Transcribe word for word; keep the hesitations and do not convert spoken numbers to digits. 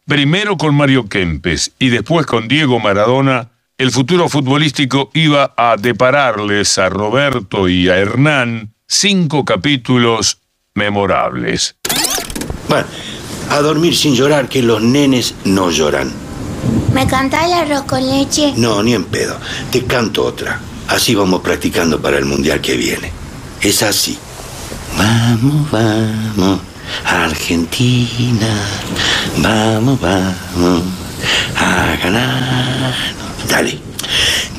primero con Mario Kempes y después con Diego Maradona, el futuro futbolístico iba a depararles a Roberto y a Hernán cinco capítulos memorables. Bueno, a dormir sin llorar, que los nenes no lloran. ¿Me cantás el arroz con leche? No, ni en pedo. Te canto otra. Así vamos practicando para el mundial que viene. Es así. Vamos, vamos, Argentina. Vamos, vamos a ganar. Dale.